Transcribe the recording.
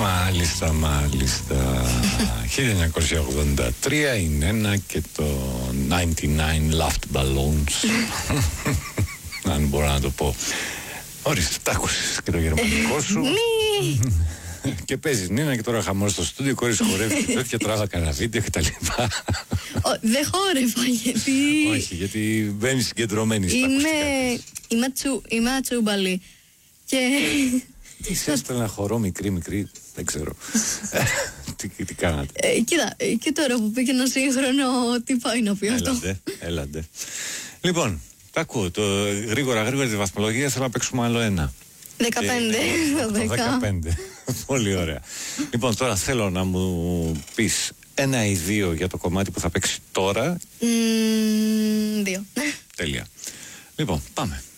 Μάλιστα, μάλιστα. 1983 είναι ένα και το 99 Laughed Balloons. Αν μπορώ να το πω. Ορίστε, τ' άκουσες και το γερμανικό σου. Και παίζεις Νίνα και τώρα χαμός στο στούντιο, κόρης χορεύει και τέτοια, τράβα κανένα βίντεο και τα λοιπά. Δεν χόρευα γιατί... Όχι, γιατί μπαίνεις συγκεντρωμένη στα ακουστικά. Είμαι ατσούμπαλη. Και... Τι σε έστελνα χορό μικρή, δεν ξέρω. Τι κάνατε. Κοίτα, και τώρα που πήγε ένα σύγχρονο, τι πάει να πει αυτό. Έλαντε. Λοιπόν, τα ακούω. Γρήγορα τη βαθμολογία θέλω να παίξουμε άλλο ένα. 15. 15. Πολύ ωραία. Λοιπόν, τώρα θέλω να μου πεις 1 ή 2 για το κομμάτι που θα παίξει τώρα. 2. Τέλεια. Λοιπόν, πάμε.